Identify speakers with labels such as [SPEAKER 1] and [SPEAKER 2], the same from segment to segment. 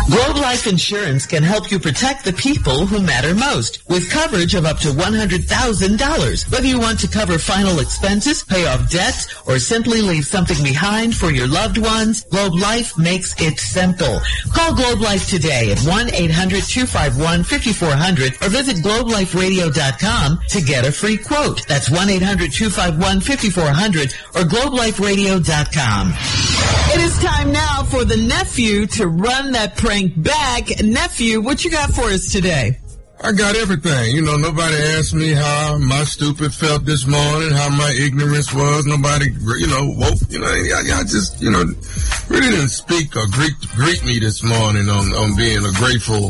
[SPEAKER 1] Globe Life Insurance can help you protect the people who matter most with coverage of up to $100,000. Whether you want to cover final expenses, pay off debts, or simply leave something behind for your loved ones, Globe Life makes it simple. Call Globe Life today at 1-800-251-5400 or visit globeliferadio.com to get a free quote. That's 1-800-251-5400 or globeliferadio.com. It is time now for the nephew to run that prank back. Nephew, what you got for us today?
[SPEAKER 2] I got everything. You know, nobody asked me how my stupid felt this morning, how my ignorance was. Nobody, woke. I just, really didn't speak or greet me this morning on being a grateful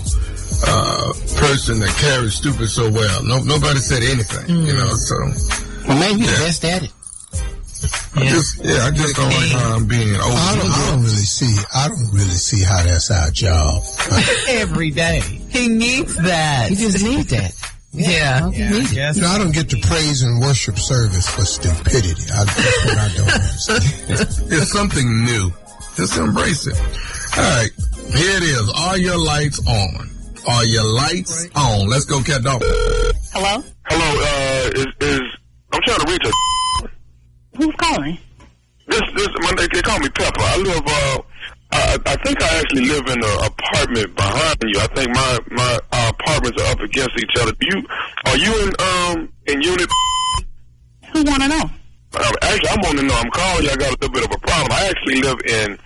[SPEAKER 2] person that carries stupid so well. Nobody said anything, so.
[SPEAKER 3] Well, maybe you're the best at it.
[SPEAKER 2] I just don't like how I'm being over.
[SPEAKER 4] I don't really see how that's our job.
[SPEAKER 1] Every day. He needs that.
[SPEAKER 3] He just needs that.
[SPEAKER 1] Yeah.
[SPEAKER 4] I don't get to praise and worship service for stupidity. That's what I don't understand.
[SPEAKER 2] It's something new. Just embrace it. All right. Here it is. Are your lights on? Are your lights on? Let's go, Cat Dog.
[SPEAKER 5] Hello?
[SPEAKER 6] Hello, I'm trying to reach a...
[SPEAKER 5] Who's calling?
[SPEAKER 6] They call me Pepper. I live, I think I actually live in an apartment behind you. I think my apartments are up against each other. Are you in unit?
[SPEAKER 5] Who want to know?
[SPEAKER 6] Actually, I want to know. I'm calling you. I got a little bit of a problem. I actually live in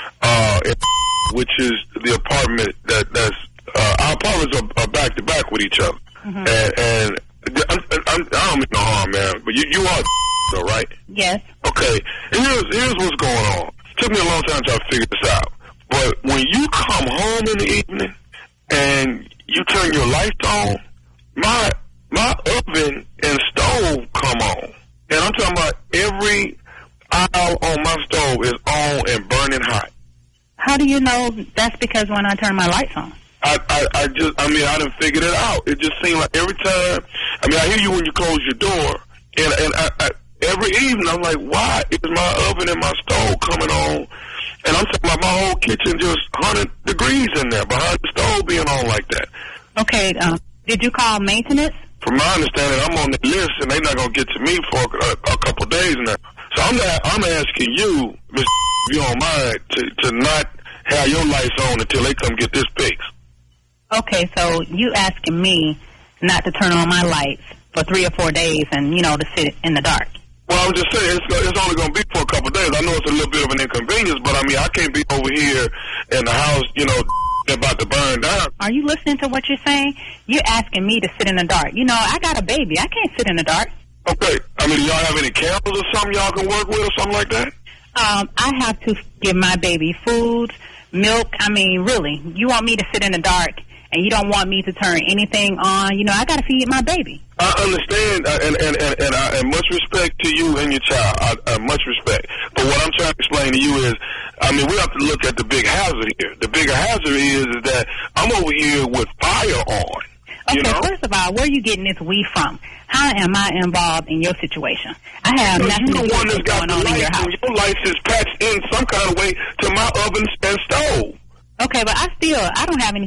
[SPEAKER 6] which is the apartment that's, our apartments are back to back with each other. Mm-hmm. And I don't mean no harm, man, but you are though, right?
[SPEAKER 5] Yes.
[SPEAKER 6] Okay. Here's what's going on. It took me a long time to figure this out. But when you come home in the evening and you turn your lights on, my oven and stove come on. And I'm talking about every aisle on my stove is on and burning hot.
[SPEAKER 5] How do you know that's because when I turn my lights on?
[SPEAKER 6] I done figured it out. It just seemed like every time, I hear you when you close your door, and I every evening, I'm like, why is my oven and my stove coming on? And I'm talking about my whole kitchen just 100 degrees in there behind the stove being on like that.
[SPEAKER 5] Okay, did you call maintenance?
[SPEAKER 6] From my understanding, I'm on the list, and they're not going to get to me for a couple of days now. So I'm asking you, Mr. if you don't mind, to not have your lights on until they come get this fixed.
[SPEAKER 5] Okay, so you asking me not to turn on my lights for 3 or 4 days and, to sit in the dark.
[SPEAKER 6] Well, I'm just saying, it's only going to be for a couple of days. I know it's a little bit of an inconvenience, but I can't be over here in the house, about to burn down.
[SPEAKER 5] Are you listening to what you're saying? You're asking me to sit in the dark. I got a baby. I can't sit in the dark.
[SPEAKER 6] Okay. Do y'all have any candles or something y'all can work with or something like that?
[SPEAKER 5] I have to give my baby food, milk. Really, you want me to sit in the dark and you don't want me to turn anything on? I got to feed my baby.
[SPEAKER 6] I understand, and much respect to you and your child. Much respect. But what I'm trying to explain to you is, we have to look at the big hazard here. The bigger hazard is that I'm over here with fire on.
[SPEAKER 5] Okay, first of all, where are you getting this we from? How am I involved in your situation? I have nothing to do with what's going on in your house.
[SPEAKER 6] Your lights is patched in some kind of way to my oven and stove.
[SPEAKER 5] Okay, but I don't have any